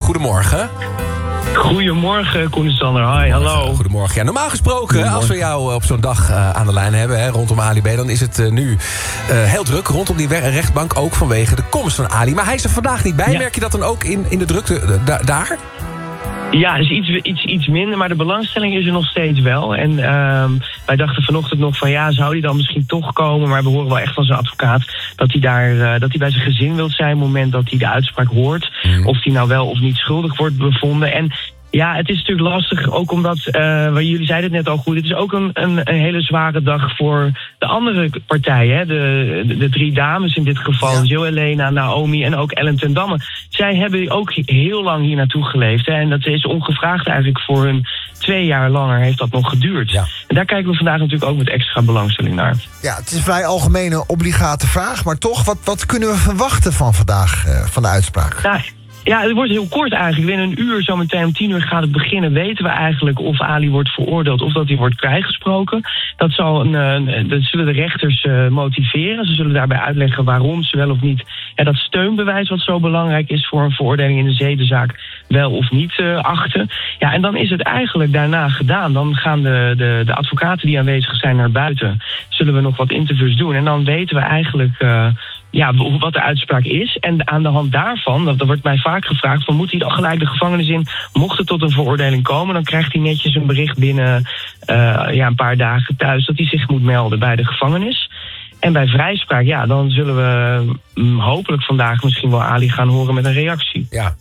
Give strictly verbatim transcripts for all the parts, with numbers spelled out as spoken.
goedemorgen. Goedemorgen, Koen en Sander. Hi, hallo. Goedemorgen. Ja, normaal gesproken, als we jou op zo'n dag uh, aan de lijn hebben, hè, rondom Ali B, dan is het uh, nu uh, heel druk rondom die rechtbank, ook vanwege de komst van Ali. Maar hij is er vandaag niet bij. Ja. Merk je dat dan ook in, in de drukte uh, da- daar? Ja, is iets, iets, iets minder, maar de belangstelling is er nog steeds wel. En uh, wij dachten vanochtend nog van ja, zou hij dan misschien toch komen? Maar we horen wel echt van zijn advocaat dat hij daar uh, dat hij bij zijn gezin wil zijn op het moment dat hij de uitspraak hoort. Mm. Of hij nou wel of niet schuldig wordt bevonden. En ja, het is natuurlijk lastig, ook omdat, uh, jullie zeiden het net al goed, het is ook een, een, een hele zware dag voor de andere partijen. Hè? De, de, de drie dames in dit geval, ja. Jill, Elena, Naomi en ook Ellen ten Damme. Zij hebben ook heel lang hier naartoe geleefd. Hè? En dat is ongevraagd eigenlijk voor hun twee jaar langer heeft dat nog geduurd. Ja. En daar kijken we vandaag natuurlijk ook met extra belangstelling naar. Ja, het is een vrij algemene, obligate vraag, maar toch, wat, wat kunnen we verwachten van vandaag, uh, van de uitspraak? Nou, Ja, het wordt heel kort eigenlijk. Binnen een uur, zometeen om tien uur gaat het beginnen. Weten we eigenlijk of Ali wordt veroordeeld of dat hij wordt vrijgesproken. Dat, zal een, een, dat zullen de rechters uh, motiveren. Ze zullen daarbij uitleggen waarom ze wel of niet ja, dat steunbewijs wat zo belangrijk is voor een veroordeling in een zedenzaak wel of niet uh, achten. Ja, en dan is het eigenlijk daarna gedaan. Dan gaan de, de, de advocaten die aanwezig zijn naar buiten. Zullen we nog wat interviews doen. En dan weten we eigenlijk Uh, ja, wat de uitspraak is. En aan de hand daarvan, dat, dat wordt mij vaak gevraagd, van moet hij dan gelijk de gevangenis in? Mocht het tot een veroordeling komen, dan krijgt hij netjes een bericht binnen uh, ja, een paar dagen thuis dat hij zich moet melden bij de gevangenis. En bij vrijspraak, ja, dan zullen we um, hopelijk vandaag misschien wel Ali gaan horen met een reactie. Ja.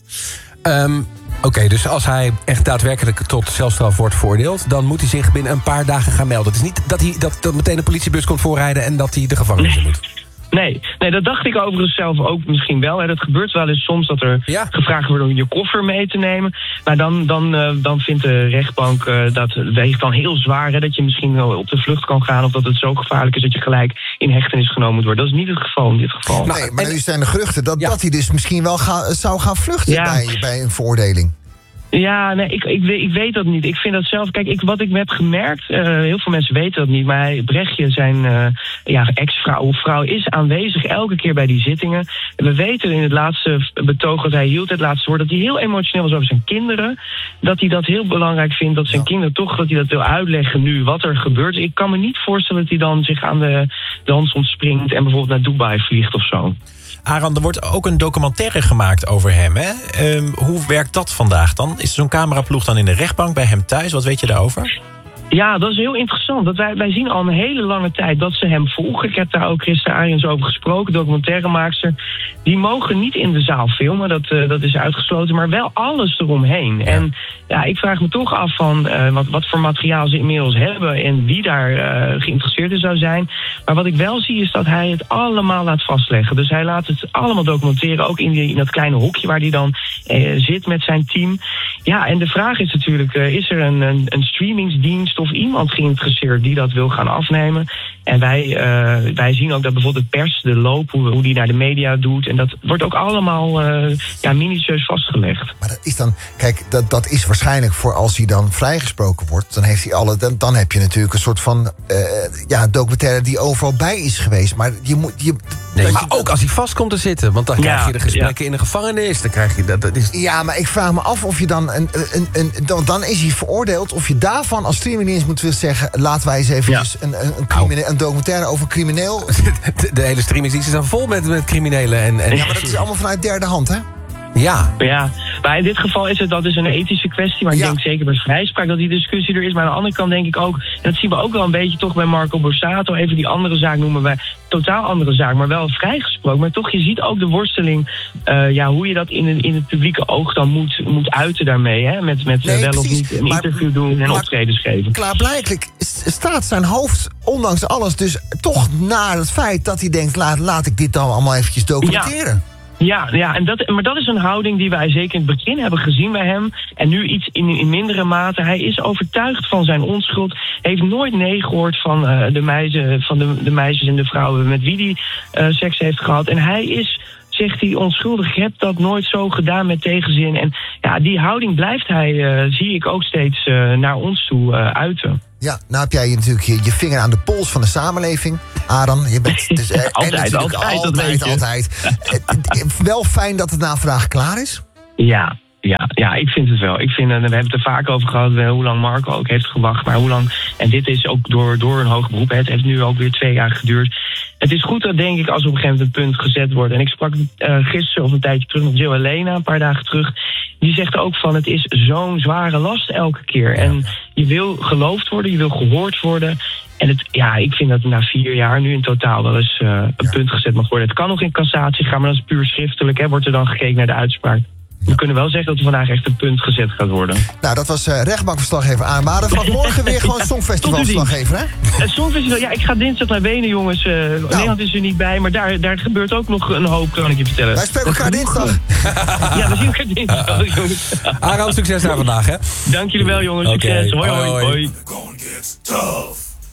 Um, Oké, okay, dus als hij echt daadwerkelijk tot celstraf wordt veroordeeld, dan moet hij zich binnen een paar dagen gaan melden. Het is niet dat hij dat, dat meteen een politiebus komt voorrijden en dat hij de gevangenis in moet. Nee, nee, dat dacht ik overigens zelf ook misschien wel. Hè. Dat gebeurt wel eens soms dat er ja. gevraagd wordt om je koffer mee te nemen. Maar dan, dan, uh, dan vindt de rechtbank uh, dat weegt dan heel zwaar. Hè, dat je misschien wel op de vlucht kan gaan. Of dat het zo gevaarlijk is dat je gelijk in hechtenis genomen moet worden. Dat is niet het geval in dit geval. Nee, maar nu zijn de geruchten dat, ja. dat hij dus misschien wel ga, zou gaan vluchten ja. bij, bij een veroordeling. Ja, nee, ik, ik, weet, ik weet dat niet. Ik vind dat zelf. Kijk, ik, wat ik heb gemerkt, uh, heel veel mensen weten dat niet, maar hij, Brechtje, zijn uh, ja, ex-vrouw of vrouw, is aanwezig elke keer bij die zittingen. En we weten in het laatste betoog dat hij hield, het laatste woord, dat hij heel emotioneel was over zijn kinderen. Dat hij dat heel belangrijk vindt, dat zijn ja. kinderen toch, dat hij dat wil uitleggen nu, wat er gebeurt. Ik kan me niet voorstellen dat hij dan zich aan de dans ontspringt en bijvoorbeeld naar Dubai vliegt of zo. Aran, er wordt ook een documentaire gemaakt over hem. Hè? Um, hoe werkt dat vandaag dan? Is zo'n cameraploeg dan in de rechtbank bij hem thuis? Wat weet je daarover? Ja, dat is heel interessant. Dat wij, wij zien al een hele lange tijd dat ze hem volgen. Ik heb daar ook Christa Ariens over gesproken, documentairemaakster. Die mogen niet in de zaal filmen, dat, uh, dat is uitgesloten, maar wel alles eromheen. Ja. En ja, ik vraag me toch af van uh, wat, wat voor materiaal ze inmiddels hebben en wie daar uh, geïnteresseerd in zou zijn. Maar wat ik wel zie is dat hij het allemaal laat vastleggen. Dus hij laat het allemaal documenteren, ook in, die, in dat kleine hokje waar hij dan uh, zit met zijn team. Ja, en de vraag is natuurlijk, uh, is er een, een, een streamingsdienst of iemand geïnteresseerd die dat wil gaan afnemen? En wij, uh, wij zien ook dat bijvoorbeeld de pers, de loop, hoe, hoe die naar de media doet. En dat wordt ook allemaal uh, ja, minutieus vastgelegd. Maar dat is dan, kijk, dat, dat is waarschijnlijk voor als hij dan vrijgesproken wordt. Dan heeft hij alle, dan, dan heb je natuurlijk een soort van uh, ja, documentaire die overal bij is geweest. Maar je moet. Je, nee, maar je, ook als hij vast komt te zitten. Want dan ja, krijg je de gesprekken ja. in de gevangenis. Dan krijg je dat. dat is... Ja, maar ik vraag me af of je dan een, een, een, dan, dan is hij veroordeeld. Of je daarvan als streamingdienst moet willen zeggen, laten wij eens even ja. een, een, een, crimineel, een documentaire over een crimineel. De, de hele streamingsdiensten zijn vol met, met criminelen. En, en... Ja, maar dat is allemaal vanuit derde hand, hè? Ja. ja, maar in dit geval is het dat is een ethische kwestie. Maar ik ja. denk zeker bij vrijspraak dat die discussie er is. Maar aan de andere kant denk ik ook, en dat zien we ook wel een beetje toch bij Marco Borsato. Even die andere zaak noemen wij, totaal andere zaak, maar wel vrijgesproken. Maar toch, je ziet ook de worsteling, uh, ja, hoe je dat in, in het publieke oog dan moet, moet uiten daarmee. Hè? Met, met nee, wel precies. of niet een maar, interview doen en optredens geven. Klaarblijkelijk staat zijn hoofd, ondanks alles, dus toch naar het feit dat hij denkt, laat, laat ik dit dan allemaal eventjes documenteren. Ja. Ja, ja en dat, maar dat is een houding die wij zeker in het begin hebben gezien bij hem. En nu iets in, in mindere mate. Hij is overtuigd van zijn onschuld. Heeft nooit nee gehoord van, uh, de, meisjes, van de, de meisjes en de vrouwen met wie hij uh, seks heeft gehad. En hij is, zegt hij, onschuldig. Ik heb dat nooit zo gedaan met tegenzin. En ja, die houding blijft hij, uh, zie ik ook steeds uh, naar ons toe uh, uiten. Ja, nou heb jij natuurlijk je, je vinger aan de pols van de samenleving. Aran, je bent dus, eh, altijd, en altijd, altijd, altijd, altijd. Wel fijn dat het na vandaag klaar is. Ja, Ja, ja, ik vind het wel. Ik vind, uh, we hebben het er vaak over gehad, uh, hoe lang Marco ook heeft gewacht. Maar hoe lang, en dit is ook door, door een hoog beroep. Het heeft nu ook weer twee jaar geduurd. Het is goed dat, denk ik, als op een gegeven moment een punt gezet wordt. En ik sprak uh, gisteren of een tijdje terug met Jill Helena, een paar dagen terug. Die zegt ook van, het is zo'n zware last elke keer. En je wil geloofd worden, je wil gehoord worden. En het, ja, ik vind dat na vier jaar nu in totaal wel eens uh, een ja. punt gezet mag worden. Het kan nog in cassatie gaan, maar dat is puur schriftelijk. Hè, wordt er dan gekeken naar de uitspraak. We kunnen wel zeggen dat er vandaag echt een punt gezet gaat worden. Nou, dat was uh, rechtbankverslaggever Aanmaden. Vanaf morgen weer gewoon Songfestivalverslaggever, hè? Het Songfestival, ja, ik ga dinsdag naar Wenen, jongens. Uh, nou. Nederland is er niet bij, maar daar, daar gebeurt ook nog een hoop, kan ik je vertellen. Wij spreken elkaar dinsdag. Ja, we zien elkaar dinsdag, jongens. Aram, succes daar vandaag, hè? Dank jullie wel, jongens. Okay. Succes. Hoi, hoi, hoi. hoi.